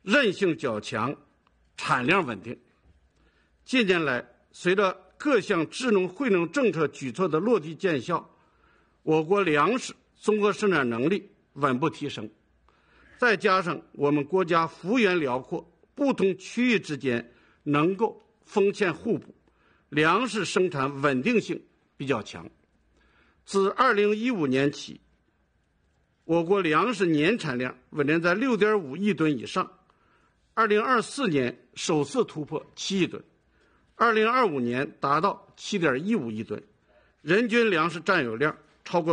韧性较强，产量稳定。近年来，随着各项支农惠农政策举措的落地见效，我国粮食综合生产能力稳步提升。再加上我们国家幅员辽阔，不同区域之间能够丰欠互补，粮食生产稳定性比较强。自2015年起，我国粮食年产量稳定在6.5亿吨以上，2024年首次突破7亿吨，2025年达到7.15亿吨，人均粮食占有量超过